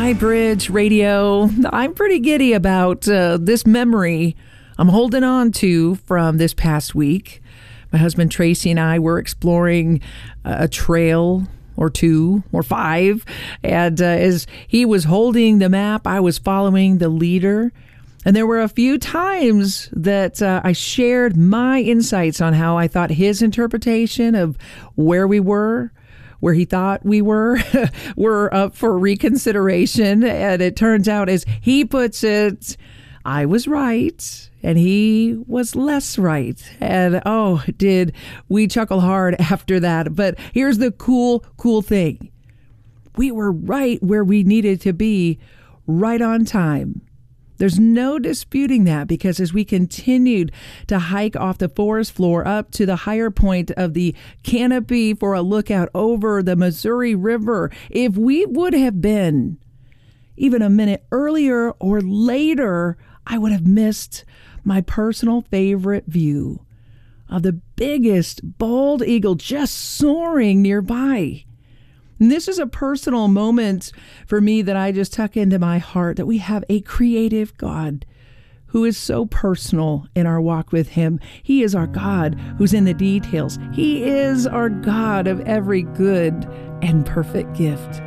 Bridge Radio. I'm pretty giddy about this memory I'm holding on to from this past week. My husband Tracy and I were exploring a trail or 2 or 5, and as he was holding the map, I was following the leader. And there were a few times that I shared my insights on how I thought his interpretation of where we were, where he thought we were up for reconsideration. And it turns out, as he puts it, I was right and he was less right. And oh, did we chuckle hard after that. But here's the cool thing. We were right where we needed to be, right on time. There's no disputing that, because as we continued to hike off the forest floor up to the higher point of the canopy for a lookout over the Missouri River, if we would have been even a minute earlier or later, I would have missed my personal favorite view of the biggest bald eagle just soaring nearby. And this is a personal moment for me that I just tuck into my heart, that we have a creative God who is so personal in our walk with him. He is our God who's in the details. He is our God of every good and perfect gift.